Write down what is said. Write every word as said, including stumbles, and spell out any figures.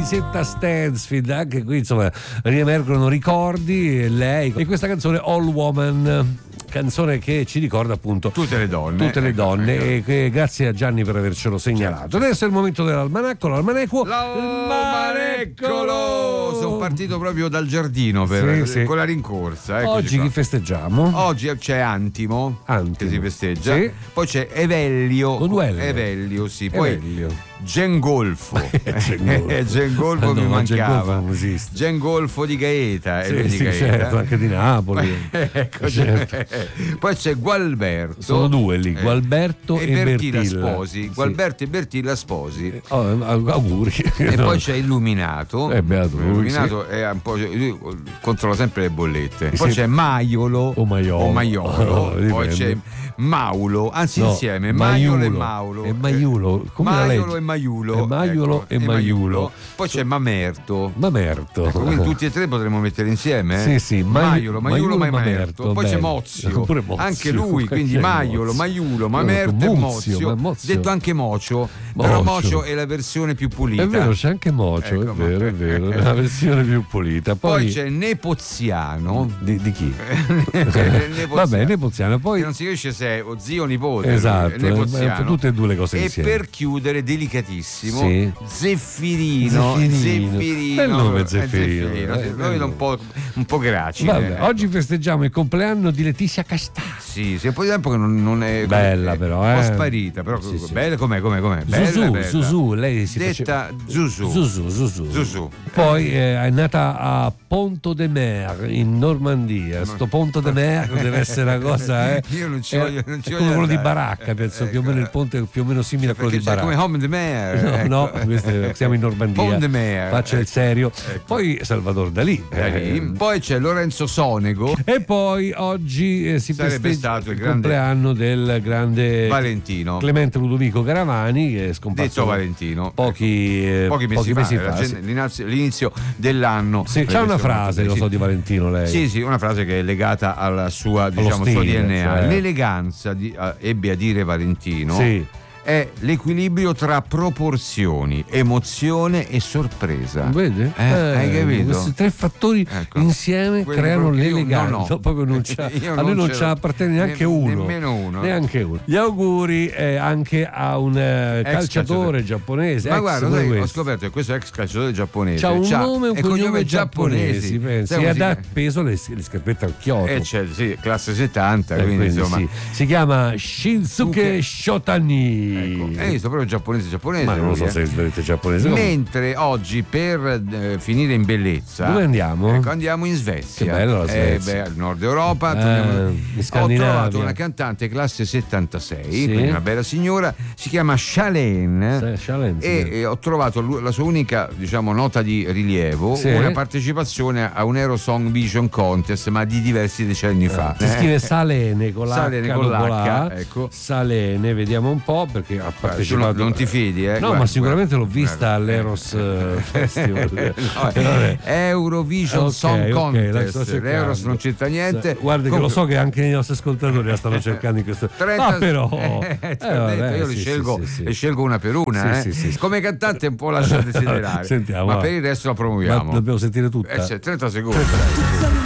Lisetta Stansfield, anche qui insomma riemergono ricordi, lei e questa canzone All Woman, canzone che ci ricorda appunto tutte le donne, tutte le donne e che, grazie a Gianni per avercelo segnalato. Adesso è il momento dell'almanacco, l'almaneco, l'almanecolo. Sono partito proprio dal giardino per, sì, sì. con la rincorsa. Eccoci Oggi qua. Chi festeggiamo? Oggi c'è Antimo, Antimo. che si festeggia, sì. Poi c'è Evellio, Con due L. Evellio, sì, poi Evellio. Gengolfo, Gengolfo mi no, mancava, Gengolfo, Gengolfo di Gaeta, sì, e lui sì, di Gaeta. certo, anche di Napoli. Ecco, certo. Poi c'è Gualberto, sono due lì, Gualberto e, e Bertilla Bertilla Sposi, sì. Gualberto e Bertilla Sposi. Oh, auguri. E no. poi c'è Illuminato, eh, beato lui, Illuminato sì. è un po', lui controlla sempre le bollette. Poi sì. c'è Maiolo o Maiolo, o Maiolo. Oh, Poi c'è Maulo, anzi no, insieme Maiolo e Maiulo. Maulo E Maiulo, come la Maiolo leggi? e Maiulo, E Maiulo ecco, e Maiulo. Poi c'è Mamerto. Mamerto. Ecco, quindi tutti e tre potremmo mettere insieme. Sì, sì, Maiolo, Maiulo, Maiulo, Mamerto. Mamerto, Poi c'è bello. Mozio. Pure Mozio. Anche lui, quindi Chi è Maiolo, Mozio? Maiulo, Mamerto e Mozio, Mozio. ma Mozio. Detto anche Mocio, però Mocio è la versione più pulita. È vero, c'è anche Mocio, Ecco, è vero, è vero, è la versione più pulita. Poi, Poi c'è Nepoziano. Di, di chi? Nepoziano. Vabbè, Nepoziano. Poi Che non si capisce se è o zio o nipote. esatto, Nepoziano. tutte e due le cose e insieme. per chiudere, delicatissimo, sì. Zeffirino. Zeffirino. Zeffirino. Bel nome, Eh, Zeffirino. Zeffirino, Eh, sì, bel noi nome. un po', un po' gracile. Vabbè, ecco. oggi festeggiamo il compleanno di Letizia Castà. Sì, sì, un po' di tempo che non, non è Bella è però, un po' eh. sparita, però Sì, sì. bella com'è, com'è, com'è. Bella, Zuzu, bella. Zuzu, lei si detta faceva... Zuzu. Zuzu, Zuzu. Zuzu. Poi eh, è nata a Ponto de Mer in Normandia. Sto Ponto de Mer deve essere una cosa, eh. Io non ci È- voglio, non ci è voglio come quello di andare. Baracca, penso Ecco. più o meno il ponte è più o meno simile a quello di Perché c'è Baracca. come Home de Mer. No, ecco. no, questo è- siamo in Normandia. Pont de Mer. Faccia il serio. Ecco. Poi Salvador Dalì. Dalì. Eh, Poi c'è Lorenzo Sonego. E poi oggi eh, si Sarebbe festeggia stato il il grande compleanno del grande Valentino. Clemente Ludovico Garavani, che è scomparso Detto Valentino. pochi, eh, Pochi mesi fa, era fa, gen- l'inizio, l'inizio dell'anno. sì. Sì, c'ha una frase, lo sì. so, di Valentino lei. Sì, sì, una frase che è legata alla sua, diciamo, stile, suo D N A. cioè. L'eleganza, di, eh, ebbe a dire Valentino, Sì. è l'equilibrio tra proporzioni, emozione e sorpresa. Vede? Eh, hai capito? Questi tre fattori Ecco. insieme Quelli creano proprio io l'eleganza. non ho. No, proprio non c'ha, Io a lui non non ce ce l'ho. appartiene neanche Ne- uno. nemmeno uno. Neanche uno. Gli auguri eh, anche a un eh, Ex calciatore giapponese. Ma ex guarda, pure sai, ho questo. scoperto che questo ex calciatore giapponese C'ha un c'ha- nome e un e cognome giapponesi, pensi, Sai e come ha si dato chiama? peso le, le scarpette al chiodo. Eh, c'è, sì, classe settanta, Eh, quindi, quindi insomma. sì. Si chiama Shinsuke Suke- Shotani. Ecco. Eh, io sto proprio giapponese giapponese. Ma non lo lui, so eh. se è veramente giapponese. Mentre oggi per eh, finire in bellezza, Dove andiamo? Ecco, andiamo in Svezia. Che bello la Svezia. Eh, beh, al nord Europa. Eh, torniamo- in Ho Scandinavia. trovato una cantante classe settantasei, Sì. quindi una bella signora, si chiama Shalane. Sì, Shalane, sì. E, e ho trovato lu- la sua unica, diciamo, nota di rilievo, Sì. una partecipazione a un Eurosong Vision Contest, ma di diversi decenni fa. Si scrive Salene con l'H, Salene con dopo l'H, la A. ecco. Salene, vediamo un po' perché ha Guarda, tu partecipato. non, non ti fidi, eh? No, Guarda, ma sicuramente guarda, l'ho vista guarda. all'Eros eh, Festival. No, Eh, vabbè. Eurovision Ok, Song ok, la Contest. sto cercando. L'Euros non c'entra niente. Guarda che lo Comunque- so che anche i nostri ascoltatori la stanno cercando in questo. trenta Ma però eh, eh, ti ho vabbè, detto, io sì, le, sì, scelgo, sì, sì. le scelgo una per una, Sì, eh. sì, sì. Come cantante un po' lascia a desiderare. Sentiamo, ma va. per il resto la Ma promuoviamo. dobbiamo sentire tutta. Eh, c'è trenta secondi.